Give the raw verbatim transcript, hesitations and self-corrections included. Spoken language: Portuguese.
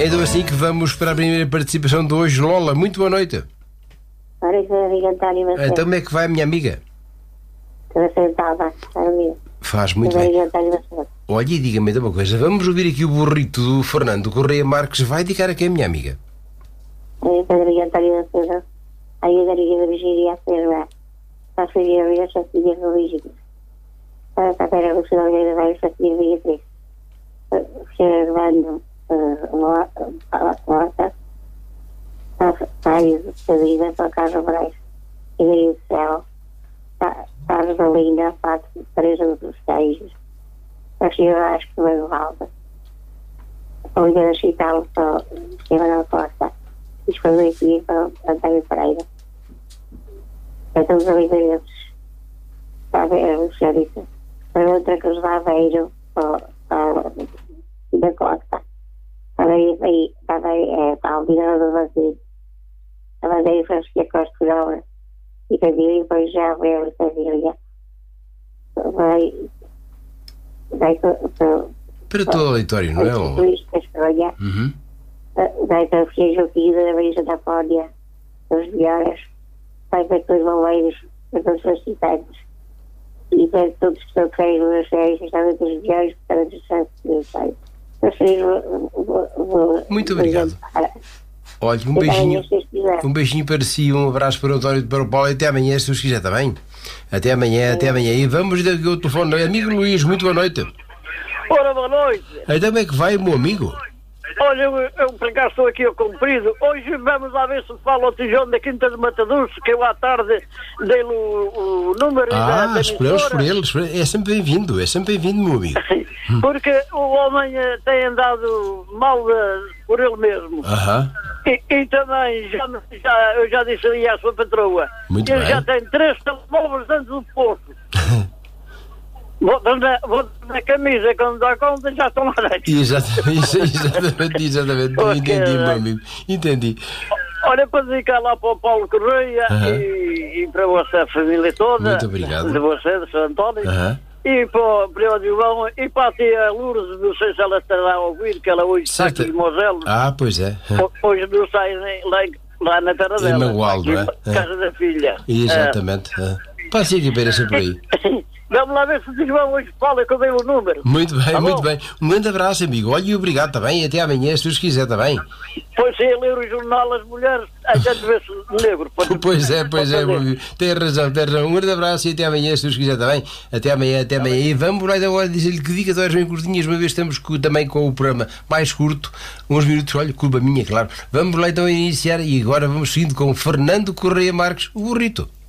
Então assim que vamos para a primeira participação de hoje. Lola, muito boa noite. Ora, isso é amiga António Macedo. Então como é que vai, minha amiga? Estou sentada, amigo. Faz muito Amiga bem. António Macedo. Olha, e diga-me então uma coisa. Vamos ouvir aqui o burrito do Fernando Correia Marques. Vai dedicar a quem, minha amiga? Aí, Pedro António Macedo. Aí, a Daria da Virgínia, a Serra. Para a filha Ria, a filha do Virgínia. Para a Pedra do Cidade da Velha, a filha Beatriz. Servando a porta. Para a Ilha de Vida, para a Casa Moraes. E daí do Céu. Para a Rosalinda, para a Teresa dos Teijos. Para a Silva Acho que veio Valda. Para o Oliveira Chitalo, para o Emanuel Costa. E foi aqui para o António Pereira. Para todos os oliveiros. Para a Vera Lucianita. Para outra que os dá Aveiro. Para o da Costa. Para aí, para aí, para a Almirada do Vazio. A bandeira Francisca Costa Figueira. E Cadilha, e depois já veio a Cadilha. Vai. Vai para. Para todo o auditório, não é? Lola? Luís Castelha. Uhum. Vai para a Filha Joaquina, da Brisa da Fónia, dos Vioras. Vai para todos os boleiros, para todos os assistentes. E para todos os que estão feios nas férias, especialmente os Vioras, para todos os assistentes. Muito obrigado. Olha, um beijinho, um beijinho para si, um abraço para o António e para o Paulo e até amanhã, se os quiser, está bem? Até amanhã, até amanhã. E vamos dar o telefone. Amigo Luís, muito boa noite. Ora, boa noite. Então como é que vai, meu amigo? Olha, eu, eu por acaso estou aqui ao comprido. Hoje vamos lá ver se fala o Tijão da Quinta de Mataduce, que eu à tarde dei-lhe o, o número ah, da, da esperamos por ele, esperamos. É sempre bem-vindo, é sempre bem-vindo, meu amigo. Porque o homem uh, tem andado mal uh, por ele mesmo. Aham. E, e também, já, já, eu já disse ali à sua patroa, muito ele bem. já tem três telemóveis dentro do posto. Vou na, vou na camisa, quando dá conta, já estão lá dentro. Exatamente, exatamente, exatamente. Porque, entendi, meu amigo. Entendi. Olha, para dedicar lá para o Paulo Correia uh-huh. e, e para a vossa família toda. Muito obrigado. De você, de São António. Uh-huh. E para o Prior João e para a tia Lourdes, não sei se ela estará a ouvir, que ela hoje certo. Está aqui em Mozelos. Ah, pois é. Hoje não sai nem, lá, lá na terra dela. Em Magualdo, não é? Casa da filha. Exatamente. Uh, Passe aqui para ser por aí. Vamos lá ver se o João hoje fala que eu dei o número. Muito bem, tá muito bom? bem. Um grande abraço, amigo. Olha e obrigado também. Até amanhã, se Deus quiser, está bem? Pois é, ler o jornal As Mulheres, a gente vê-se negro. Pois é, pois é, meu amigo. Tem razão, tem razão. Um grande abraço e até amanhã, se Deus quiser, está bem? Até amanhã, até amanhã. E vamos lá agora dizer-lhe que dica horas bem curtinhas. Uma vez estamos com, também com o programa mais curto, uns minutos, olha, culpa minha, claro. Vamos lá então iniciar e agora vamos seguindo com Fernando Correia Marques, o burrito.